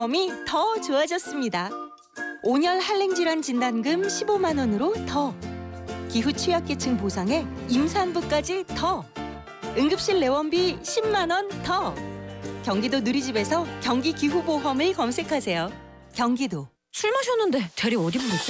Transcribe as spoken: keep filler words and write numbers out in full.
몸이 더 좋아졌습니다. 온열 한랭질환 진단금 십오만 원으로 더. 기후 취약계층 보상에 임산부까지 더. 응급실 내원비 십만 원 더. 경기도 누리집에서 경기기후보험을 검색하세요. 경기도. 술 마셨는데 대리 어디 부르지?